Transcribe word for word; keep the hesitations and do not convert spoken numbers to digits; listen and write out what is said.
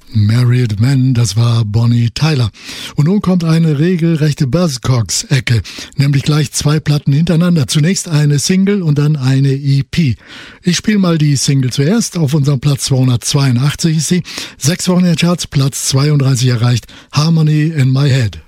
Married Man, das war Bonnie Tyler. Und nun kommt eine regelrechte Buzzcocks-Ecke, nämlich gleich zwei Platten hintereinander. Zunächst eine Single und dann eine E P. Ich spiele mal die Single zuerst. Auf unserem Platz zweihundertzweiundachtzig ist sie. Sechs Wochen in den Charts, Platz zweiunddreißig erreicht. Harmony in My Head.